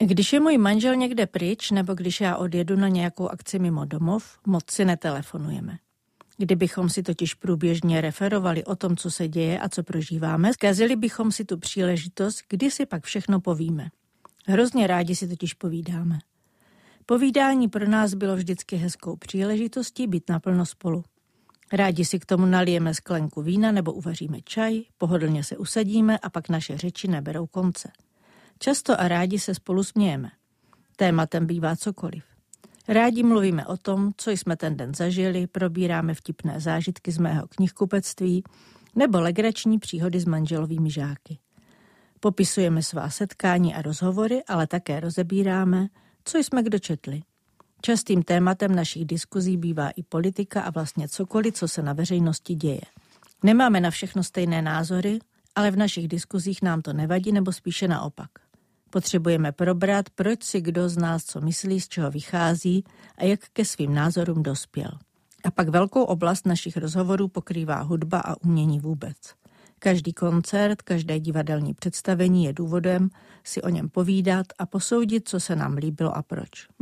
Když je můj manžel někde pryč, nebo když já odjedu na nějakou akci mimo domov, moc si netelefonujeme. Kdybychom si totiž průběžně referovali o tom, co se děje a co prožíváme, zkazili bychom si tu příležitost, kdy si pak všechno povíme. Hrozně rádi si totiž povídáme. Povídání pro nás bylo vždycky hezkou příležitostí být naplno spolu. Rádi si k tomu nalijeme sklenku vína nebo uvaříme čaj, pohodlně se usadíme a pak naše řeči neberou konce. Často a rádi se spolu smějeme. Tématem bývá cokoliv. Rádi mluvíme o tom, co jsme ten den zažili, probíráme vtipné zážitky z mého knihkupectví nebo legrační příhody s manželovými žáky. Popisujeme svá setkání a rozhovory, ale také rozebíráme, co jsme kdo četli. Častým tématem našich diskuzí bývá i politika a vlastně cokoliv, co se na veřejnosti děje. Nemáme na všechno stejné názory, ale v našich diskuzích nám to nevadí, nebo spíše naopak. Potřebujeme probrat, proč si kdo z nás co myslí, z čeho vychází a jak ke svým názorům dospěl. A pak velkou oblast našich rozhovorů pokrývá hudba a umění vůbec. Každý koncert, každé divadelní představení je důvodem si o něm povídat a posoudit, co se nám líbilo a proč.